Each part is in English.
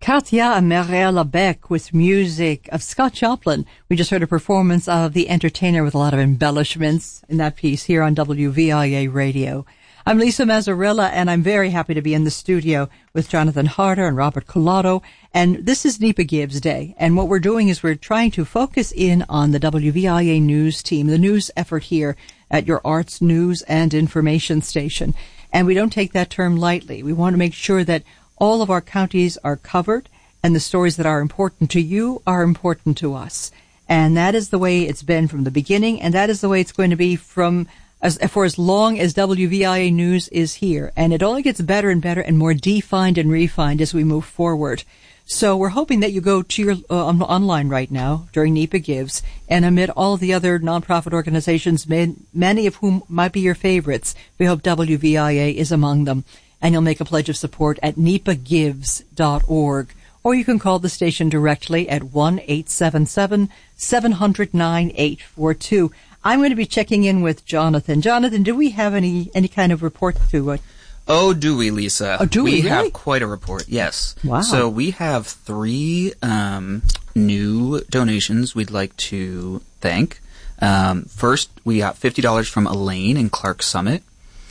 Katia and Mirella Beck with music of Scott Joplin. We just heard a performance of The Entertainer with a lot of embellishments in that piece here on WVIA Radio. I'm Lisa Mazzarella, and I'm very happy to be in the studio with Jonathan Harder and Robert Collado. And this is NEPA Gives Day. And what we're doing is we're trying to focus in on the WVIA news team, the news effort here at your arts, news, and information station. And we don't take that term lightly. We want to make sure that all of our counties are covered, and the stories that are important to you are important to us. And that is the way it's been from the beginning, and that is the way it's going to be for as long as WVIA News is here. And it only gets better and better and more defined and refined as we move forward. So we're hoping that you go to your online right now during NEPA Gives, and amid all the other nonprofit organizations, many of whom might be your favorites, we hope WVIA is among them. And you'll make a pledge of support at nepagives.org. Or you can call the station directly at 1-877-700-9842. I'm going to be checking in with Jonathan. Jonathan, do we have any kind of report to it? Oh, do we, Lisa? Oh, do we really? have quite a report, yes. Wow. So we have 3 new donations we'd like to thank. First, we got $50 from Elaine in Clark Summit.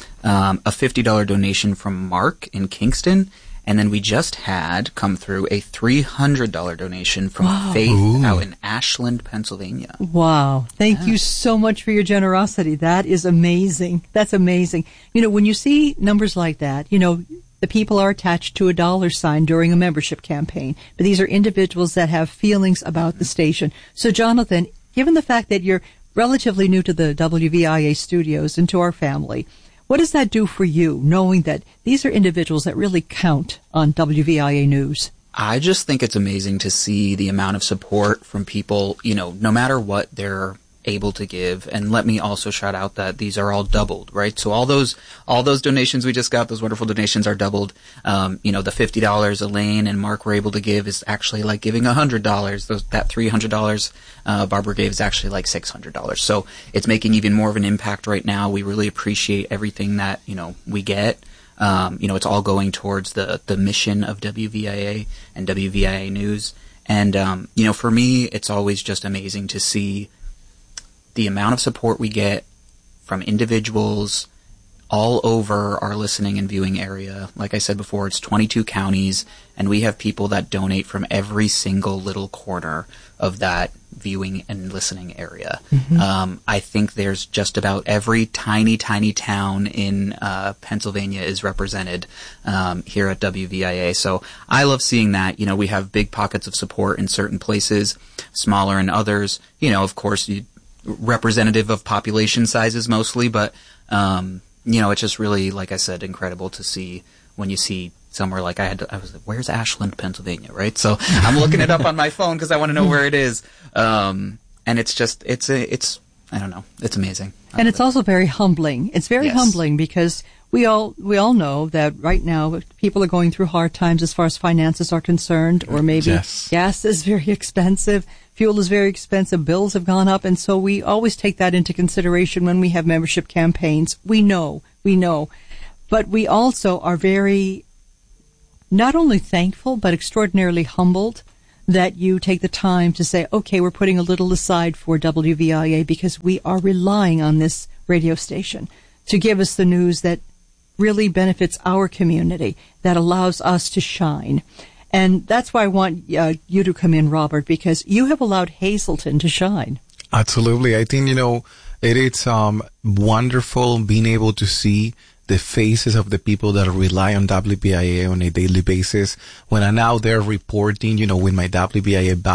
A $50 donation from Mark in Kingston, and then we just had come through a $300 donation from Faith out in Ashland, Pennsylvania. Wow. Thank you so much for your generosity. That is amazing. That's amazing. You know, when you see numbers like that, you know, the people are attached to a dollar sign during a membership campaign, but these are individuals that have feelings about the station. So, Jonathan, given the fact that you're relatively new to the WVIA studios and to our family, what does that do for you, knowing that these are individuals that really count on WVIA News? I just think it's amazing to see the amount of support from people, you know, no matter what they're able to give. And let me also shout out that these are all doubled, right? So all those donations we just got, those wonderful donations are doubled. You know, the $50 Elaine and Mark were able to give is actually like giving $100. That $300 Barbara gave is actually like $600. So it's making even more of an impact right now. We really appreciate everything that, you know, we get. You know, it's all going towards the mission of WVIA and WVIA News. And, you know, for me, it's always just amazing to see the amount of support we get from individuals all over our listening and viewing area. Like I said before, it's 22 counties, and we have people that donate from every single little corner of that viewing and listening area. Mm-hmm. I think there's just about every tiny town in Pennsylvania is represented here at WVIA. So I love seeing that. You know, we have big pockets of support in certain places, smaller in others. You know, of course, representative of population sizes mostly, but you know, it's just really, like I said, incredible to see when you see somewhere like I was like, where's Ashland, Pennsylvania, right? So I'm looking it up on my phone because I want to know where it is. And it's just, it's I don't know, it's amazing. And it's also very humbling. It's very humbling because we all know that right now people are going through hard times as far as finances are concerned, or maybe gas is very expensive, fuel is very expensive, bills have gone up, and so we always take that into consideration when we have membership campaigns. We know. But we also are very, not only thankful, but extraordinarily humbled that you take the time to say, okay, we're putting a little aside for WVIA because we are relying on this radio station to give us the news that really benefits our community, that allows us to shine. And that's why I want you to come in, Robert, because you have allowed Hazleton to shine. Absolutely. I think, you know, it is wonderful being able to see the faces of the people that rely on WVIA on a daily basis. When I'm out there reporting, you know, with my WVIA